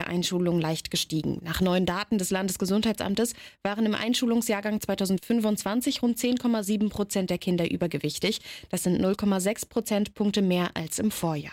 Einschulung leicht gestiegen. Nach neuen Daten des Landesgesundheitsamtes waren im Einschulungsjahrgang 2025 rund 10,7% der Kinder übergewichtig. Das sind 0,6 Prozentpunkte mehr als im Vorjahr.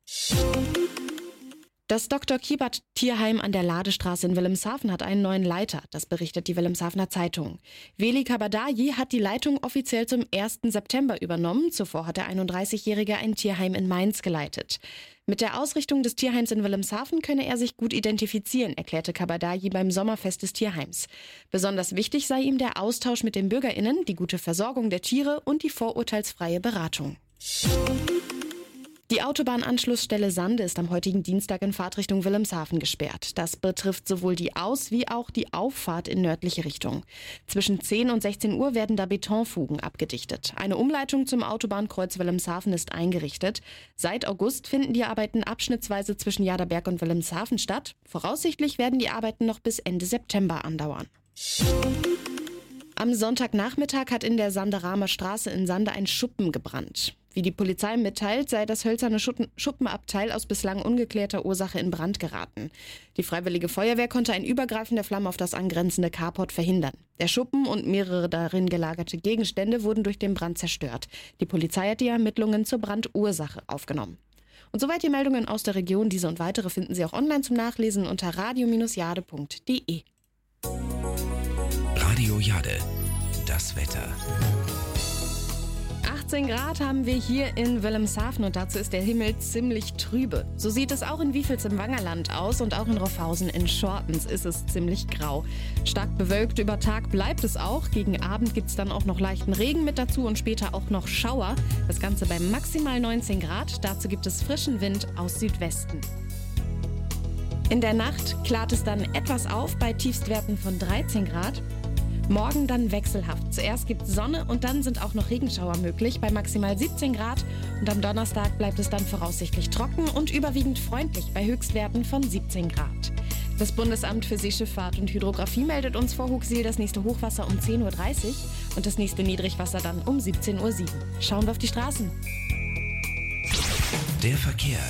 Das Dr. Kiebert Tierheim an der Ladestraße in Wilhelmshaven hat einen neuen Leiter. Das berichtet die Wilhelmshavener Zeitung. Veli Kabadayi hat die Leitung offiziell zum 1. September übernommen. Zuvor hat der 31-Jährige ein Tierheim in Mainz geleitet. Mit der Ausrichtung des Tierheims in Wilhelmshaven könne er sich gut identifizieren, erklärte Kabadayi beim Sommerfest des Tierheims. Besonders wichtig sei ihm der Austausch mit den BürgerInnen, die gute Versorgung der Tiere und die vorurteilsfreie Beratung. Die Autobahnanschlussstelle Sande ist am heutigen Dienstag in Fahrtrichtung Wilhelmshaven gesperrt. Das betrifft sowohl die Aus- wie auch die Auffahrt in nördliche Richtung. Zwischen 10 und 16 Uhr werden da Betonfugen abgedichtet. Eine Umleitung zum Autobahnkreuz Wilhelmshaven ist eingerichtet. Seit August finden die Arbeiten abschnittsweise zwischen Jaderberg und Wilhelmshaven statt. Voraussichtlich werden die Arbeiten noch bis Ende September andauern. Am Sonntagnachmittag hat in der Sanderamer Straße in Sande ein Schuppen gebrannt. Wie die Polizei mitteilt, sei das hölzerne Schuppenabteil aus bislang ungeklärter Ursache in Brand geraten. Die Freiwillige Feuerwehr konnte ein Übergreifen der Flamme auf das angrenzende Carport verhindern. Der Schuppen und mehrere darin gelagerte Gegenstände wurden durch den Brand zerstört. Die Polizei hat die Ermittlungen zur Brandursache aufgenommen. Und soweit die Meldungen aus der Region. Diese und weitere finden Sie auch online zum Nachlesen unter radio-jade.de. Radio Jade, das Wetter. 18 Grad haben wir hier in Wilhelmshaven und dazu ist der Himmel ziemlich trübe. So sieht es auch in Wiefels im Wangerland aus und auch in Roffhausen in Schortens ist es ziemlich grau. Stark bewölkt über Tag bleibt es auch. Gegen Abend gibt es dann auch noch leichten Regen mit dazu und später auch noch Schauer. Das Ganze bei maximal 19 Grad. Dazu gibt es frischen Wind aus Südwesten. In der Nacht klart es dann etwas auf bei Tiefstwerten von 13 Grad. Morgen dann wechselhaft. Zuerst gibt es Sonne und dann sind auch noch Regenschauer möglich bei maximal 17 Grad. Und am Donnerstag bleibt es dann voraussichtlich trocken und überwiegend freundlich bei Höchstwerten von 17 Grad. Das Bundesamt für Seeschifffahrt und Hydrographie meldet uns vor Hooghsil das nächste Hochwasser um 10.30 Uhr und das nächste Niedrigwasser dann um 17.07 Uhr. Schauen wir auf die Straßen. Der Verkehr.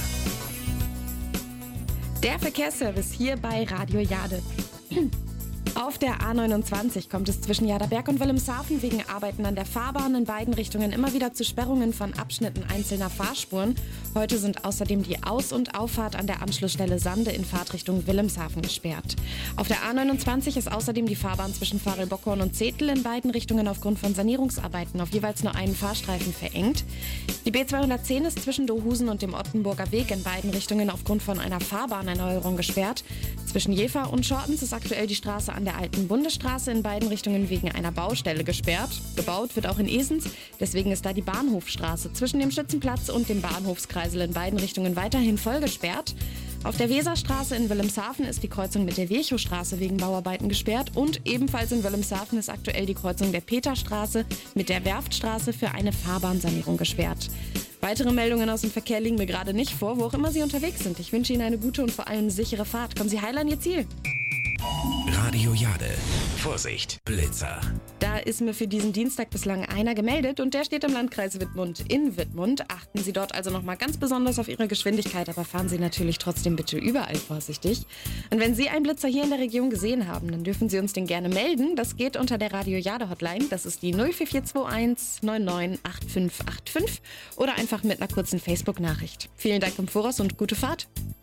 Der Verkehrsservice hier bei Radio Jade. Auf der A29 kommt es zwischen Jaderberg und Wilhelmshaven wegen Arbeiten an der Fahrbahn in beiden Richtungen immer wieder zu Sperrungen von Abschnitten einzelner Fahrspuren. Heute sind außerdem die Aus- und Auffahrt an der Anschlussstelle Sande in Fahrtrichtung Wilhelmshaven gesperrt. Auf der A29 ist außerdem die Fahrbahn zwischen Farel-Bockhorn und Zetel in beiden Richtungen aufgrund von Sanierungsarbeiten auf jeweils nur einen Fahrstreifen verengt. Die B210 ist zwischen Dohusen und dem Ottenburger Weg in beiden Richtungen aufgrund von einer Fahrbahnerneuerung gesperrt. Zwischen Jever und Schortens ist aktuell die Straße an der alten Bundesstraße in beiden Richtungen wegen einer Baustelle gesperrt. Gebaut wird auch in Esens, deswegen ist da die Bahnhofstraße zwischen dem Schützenplatz und dem Bahnhofskreisel in beiden Richtungen weiterhin voll gesperrt. Auf der Weserstraße in Wilhelmshaven ist die Kreuzung mit der Virchowstraße wegen Bauarbeiten gesperrt und ebenfalls in Wilhelmshaven ist aktuell die Kreuzung der Peterstraße mit der Werftstraße für eine Fahrbahnsanierung gesperrt. Weitere Meldungen aus dem Verkehr liegen mir gerade nicht vor, wo auch immer Sie unterwegs sind. Ich wünsche Ihnen eine gute und vor allem sichere Fahrt. Kommen Sie heil an Ihr Ziel. Radio Jade. Vorsicht, Blitzer. Da ist mir für diesen Dienstag bislang einer gemeldet und der steht im Landkreis Wittmund in Wittmund. Achten Sie dort also nochmal ganz besonders auf Ihre Geschwindigkeit, aber fahren Sie natürlich trotzdem bitte überall vorsichtig. Und wenn Sie einen Blitzer hier in der Region gesehen haben, dann dürfen Sie uns den gerne melden. Das geht unter der Radio Jade Hotline. Das ist die 04421 998585 oder einfach mit einer kurzen Facebook-Nachricht. Vielen Dank im Voraus und gute Fahrt.